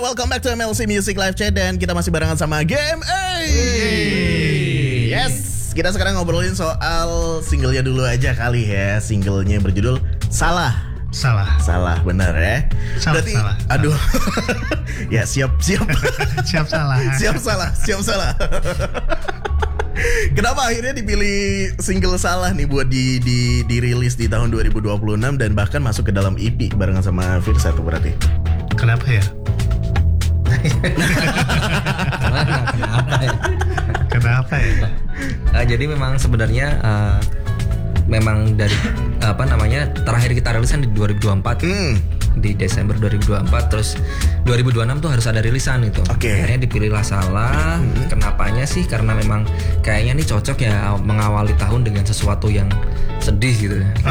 welcome back to MLC Music Live Chat dan kita masih barengan sama Game A. Yes, kita sekarang ngobrolin soal singlenya dulu aja kali ya. Singlenya berjudul Salah, benar ya. Berarti, salah. Aduh, ya siap. Siap salah. Kenapa akhirnya dipilih single Salah nih buat dirilis di tahun 2026 dan bahkan masuk ke dalam EP barengan sama Firsa tuh berarti? Kenapa ya? Kenapa ya? Jadi memang sebenarnya memang dari terakhir kita rilisan di 2024 di Desember 2024, terus 2026 tuh harus ada rilisan itu. Akhirnya dipilihlah Salah. Kenapanya sih? Karena memang kayaknya nih cocok ya mengawali tahun dengan sesuatu yang sedih gitu.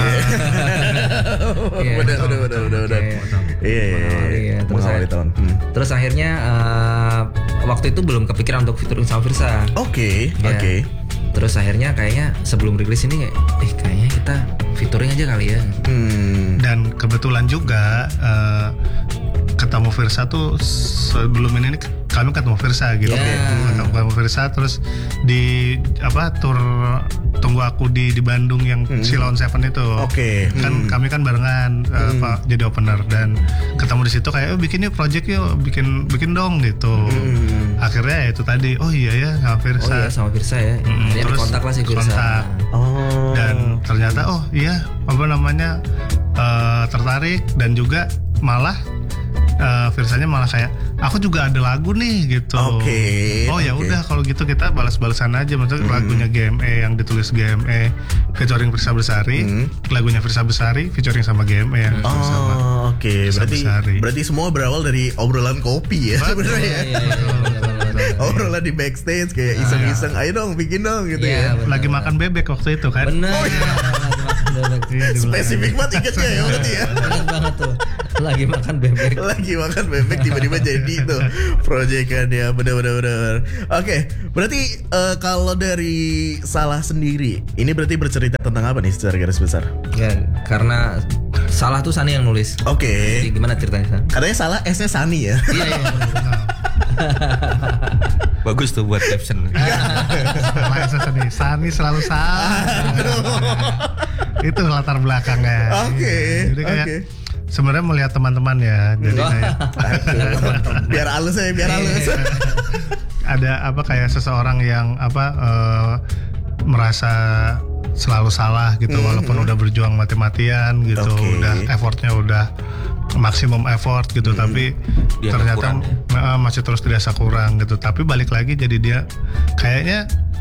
Benar. Iya. Terus akhirnya waktu itu belum kepikiran untuk featuring sama Firsa. Oke. Terus akhirnya kayaknya sebelum rilis ini kayaknya kita featuring aja kali ya. Dan kebetulan juga ketemu Firsa tuh sebelum ini kami ketemu Firsa gitu. Ketemu Firsa terus di tur Tunggu Aku di Bandung yang Silon Seven itu. Kan kami kan barengan jadi opener dan ketemu di situ kayak bikin yuk project yuk, bikin dong gitu. Akhirnya ya itu tadi sama Firsa ya. Terus kontak lah si Firsa. Dan ternyata tertarik dan juga malah Firsanya malah kayak aku juga ada lagu nih gitu. Udah kalau gitu kita balas-balasan aja. Maksudnya lagunya GME yang ditulis GME featuring Firsa Besari, lagunya Firsa Besari featuring sama GME yang sama. Berarti semua berawal dari obrolan kopi ya sebenarnya. Obrolan di backstage kayak iseng-iseng, ayo dong bikin dong gitu ya. Lagi makan bebek waktu itu kan. Spesifik banget tiketnya ya berarti ya. Bener banget tuh. Lagi makan bebek tiba-tiba jadi tuh proyekannya. Bener. Oke, berarti kalau dari Salah sendiri ini berarti bercerita tentang apa nih secara garis besar? Ya, karena Salah tuh Sani yang nulis. Jadi gimana ceritanya? Katanya Salah S-nya Sani ya. Iya. Bagus tuh buat caption. Sani selalu salah. Itu latar belakangnya. Jadi kayak sebenarnya melihat teman-teman ya, jadi kayak biar halus. Ada kayak seseorang yang merasa selalu salah gitu, walaupun udah berjuang mati-matian gitu, udah effortnya udah maksimum effort gitu, tapi dia ternyata masih terus dirasa kurang gitu. Tapi balik lagi jadi dia kayaknya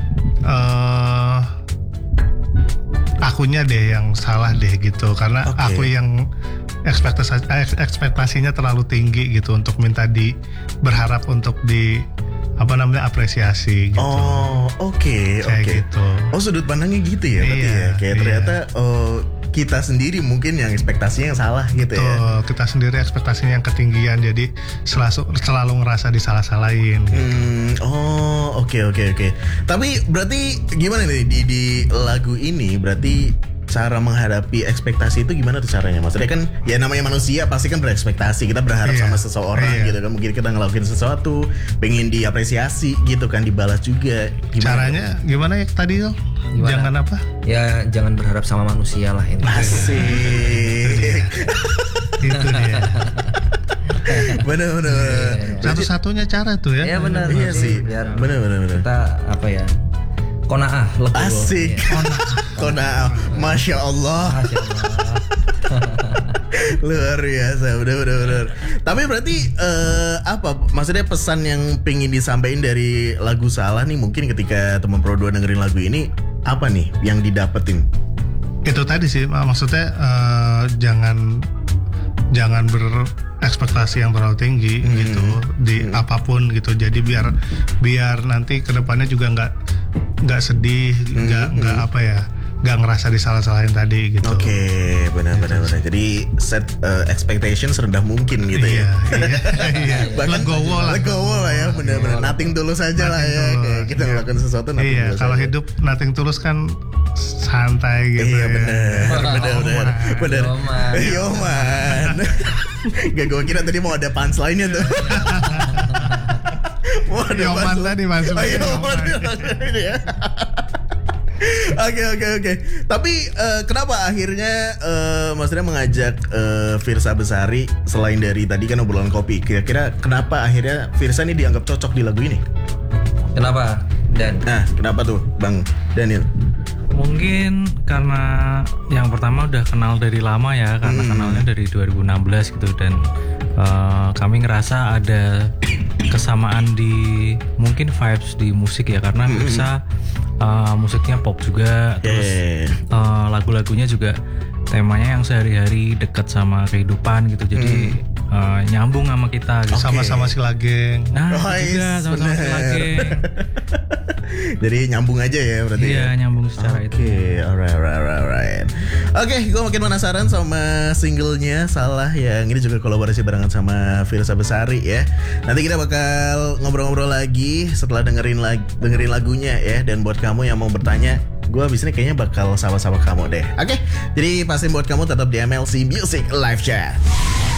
akunya deh yang salah deh gitu, karena aku yang ekspektasinya terlalu tinggi gitu untuk minta berharap untuk apresiasi gitu. Gitu. Sudut pandangnya gitu ya berarti ya. Kayak ternyata kita sendiri mungkin yang ekspektasinya yang salah gitu ya. Kita sendiri ekspektasinya yang ketinggian, jadi selalu ngerasa disalah-salahin gitu. Oke. Tapi berarti gimana nih di lagu ini, berarti cara menghadapi ekspektasi itu gimana tuh caranya? Maksudnya kan ya namanya manusia pasti kan berekspektasi, kita berharap sama seseorang gitu kan, mungkin kita ngelakuin sesuatu pengen diapresiasi gitu kan, dibalas juga. Caranya gimana ya tadi tuh? Jangan apa? Ya jangan berharap sama manusia lah ini. Asik. Itu dia. Bener. Satu-satunya cara tuh ya. Iya benar. Iya sih. Bener. Kita Qanaah legowo. Asik. Qanaah. Masya Allah. Luar biasa, bener. Tapi berarti maksudnya pesan yang pengen disampaikan dari lagu Salah nih, mungkin ketika teman Pro 2 dengerin lagu ini, apa nih yang didapetin? Itu tadi sih, maksudnya jangan berekspektasi yang terlalu tinggi gitu di apapun gitu. Jadi biar nanti kedepannya juga nggak sedih, nggak ngerasa disalah-salahin tadi gitu. Benar. Jadi set expectation serendah mungkin gitu ya. Iya. Legowo lah ya, benar. Nothing tulus aja lah ya. Kayak kita melakukan sesuatu nothing tulus. Kalau hidup nothing tulus kan santai gitu. Iya, benar. Yoman. Gak, gue kira tadi mau ada punchline-nya tuh. Mau ada Yoman punchline. tadi masuk. Oh iya, ini ya. Oke. Tapi kenapa akhirnya Mas Ria mengajak Firsa Besari selain dari tadi kan obrolan kopi? Kira-kira kenapa akhirnya Firsa ini dianggap cocok di lagu ini? Kenapa? Dan Nah, kenapa tuh, Bang Daniel? Mungkin karena yang pertama udah kenal dari lama ya, karena kenalnya dari 2016 gitu, dan kami ngerasa ada kesamaan di mungkin vibes di musik ya, karena Firsa musiknya pop juga, terus lagu-lagunya juga temanya yang sehari-hari dekat sama kehidupan gitu, jadi nyambung sama kita gitu. Sama-sama si Lageng. Nah, Nice, itu juga sama-sama bener. lagi. Jadi nyambung aja ya berarti. Iya, ya? nyambung secara itu. Oke, alright. Oke, gue makin penasaran sama singlenya Salah yang ini juga kolaborasi barengan sama Firsa Besari ya. Nanti kita bakal ngobrol-ngobrol lagi setelah dengerin lagunya ya. Dan buat kamu yang mau bertanya, gue abis ini kayaknya bakal sama-sama kamu deh. Oke, jadi pastiin buat kamu tetap di MLC Music Live Chat.